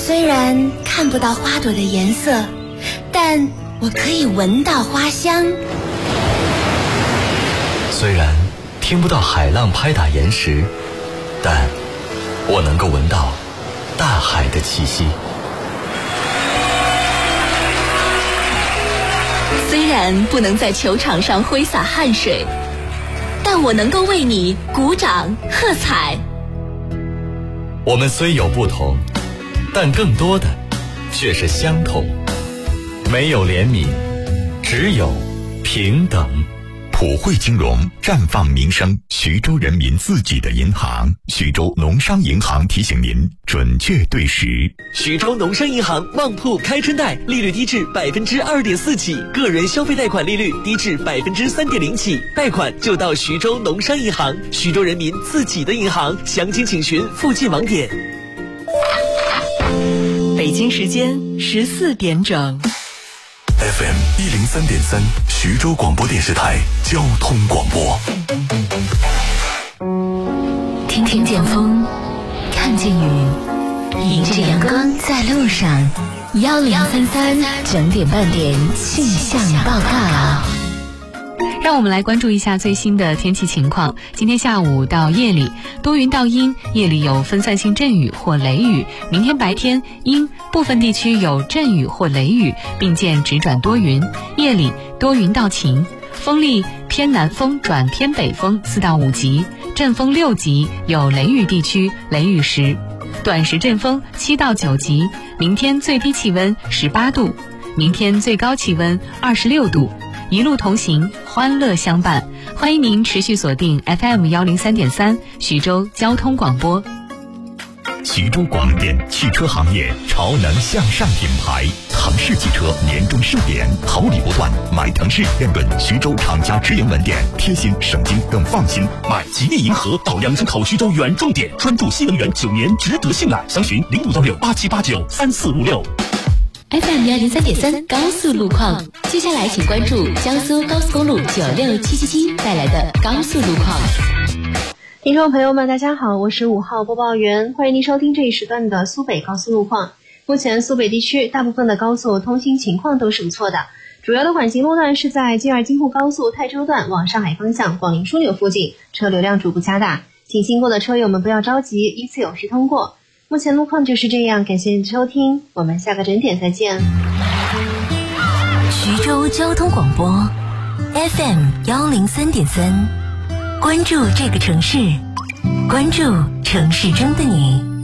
虽然看不到花朵的颜色，但我可以闻到花香。 虽然听不到海浪拍打岩石，但我能够闻到大海的气息。 虽然不能在球场上挥洒汗水，但我能够为你鼓掌喝彩。 我们虽有不同，但更多的却是相同。没有怜悯，只有平等。 普惠金融，绽放民生，徐州人民自己的银行。徐州农商银行提醒您准确对时。 徐州农商银行旺铺开春贷，利率低至2.4%起，个人消费贷款利率低至3.0%起，贷款就到徐州农商银行，徐州人民自己的银行。详情请询附近网点。 北京时间14点整。 FM 103.3，徐州广播电视台交通广播。 听见风，看见雨，迎着阳光在路上。1033整点半点气象报告。 让我们来关注一下最新的天气情况。今天下午到夜里多云到阴，夜里有分散性阵雨或雷雨。明天白天阴，部分地区有阵雨或雷雨，并见直转多云。夜里多云到晴，风力偏南风转偏北风4到5级，阵风6级，有雷雨地区雷雨时，短时阵风7到9级。明天最低气温18度，明天最高气温26度。一路同行，欢乐相伴。欢迎您持续锁定 FM 103.3徐州交通广播。 徐州广电汽车行业潮能向上品牌，腾势汽车年终盛典，好礼不断，买腾势认准徐州厂家直营门店，贴心省心更放心。买吉利银河到阳城口徐州远重点，专注新能源9年，值得信赖。详询051687893456。 FM 103.3高速路况，接下来请关注江苏高速公路96777带来的高速路况。 听众朋友们，大家好，我是5号播报员，欢迎您收听这一时段的苏北高速路况。目前苏北地区大部分的高速通行情况都是不错的，主要的缓行路段是在京京沪高速泰州段往上海方向广陵枢纽附近，车流量逐步加大，请经过的车友们不要着急，依次有序通过。目前路况就是这样，感谢您的收听，我们下个整点再见。 徐州交通广播 FM 103.3，关注这个城市，关注城市中的你。